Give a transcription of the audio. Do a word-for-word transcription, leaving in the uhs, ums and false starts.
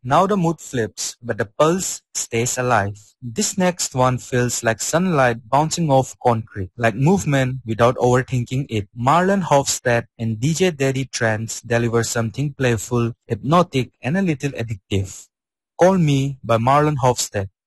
Now the mood flips, but the pulse stays alive. This next one feels like sunlight bouncing off concrete, like movement without overthinking it. Marlon Hofstad and D J Daddy Trance deliver something playful, hypnotic, and a little addictive. Call Me by Marlon Hofstad.